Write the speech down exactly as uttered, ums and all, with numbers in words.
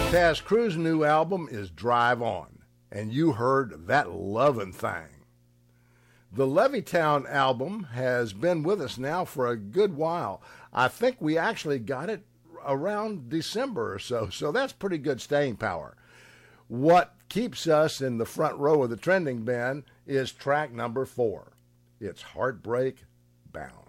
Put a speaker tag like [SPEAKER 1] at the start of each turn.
[SPEAKER 1] Taz Crew's new album is Drive On, and you heard That Lovin' Thing. The Levittown album has been with us now for a good while. I think we actually got it around December or so, so that's pretty good staying power. What keeps us in the front row of the trending bin is track number four. It's Heartbreak Bound.